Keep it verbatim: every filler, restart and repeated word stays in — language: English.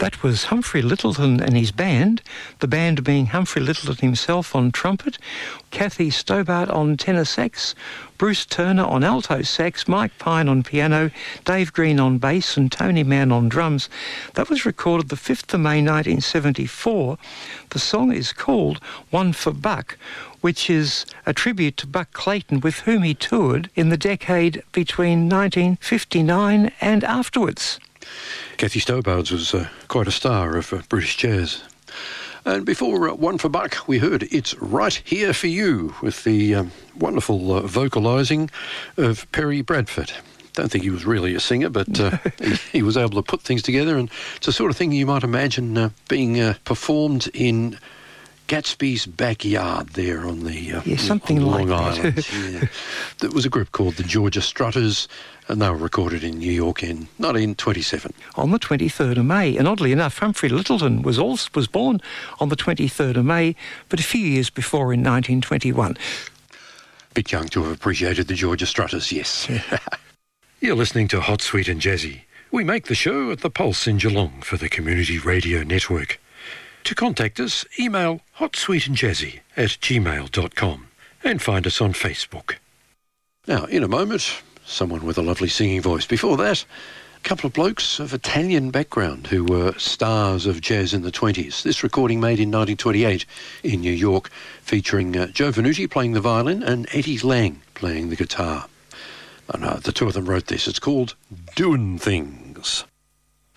That was Humphrey Lyttelton and his band, the band being Humphrey Lyttelton himself on trumpet, Kathy Stobart on tenor sax, Bruce Turner on alto sax, Mike Pine on piano, Dave Green on bass and Tony Mann on drums. That was recorded the fifth of May nineteen seventy-four. The song is called One for Buck, which is a tribute to Buck Clayton, with whom he toured in the decade between nineteen fifty-nine and afterwards. Kathy Stobart was uh, quite a star of uh, British jazz. And before uh, One for Buck, we heard It's Right Here For You with the um, wonderful uh, vocalising of Perry Bradford. Don't think he was really a singer, but uh, he, he was able to put things together, and it's the sort of thing you might imagine uh, being uh, performed in Gatsby's backyard there on the uh, yeah, something on Long like Island. that. Yeah. There was a group called the Georgia Strutters, and they were recorded in New York in nineteen twenty-seven. On the twenty-third of May. And oddly enough, Humphrey Lyttelton was also, was born on the twenty-third of May, but a few years before in nineteen twenty-one. Bit young to have appreciated the Georgia Strutters, yes. You're listening to Hot, Sweet and Jazzy. We make the show at the Pulse in Geelong for the Community Radio Network. To contact us, email hotsweetandjazzy at gmail dot com and find us on Facebook. Now, in a moment, someone with a lovely singing voice. Before that, a couple of blokes of Italian background who were stars of jazz in the twenties. This recording made in nineteen twenty-eight in New York, featuring uh, Joe Venuti playing the violin and Eddie Lang playing the guitar. And uh, the two of them wrote this. It's called Doin' Things.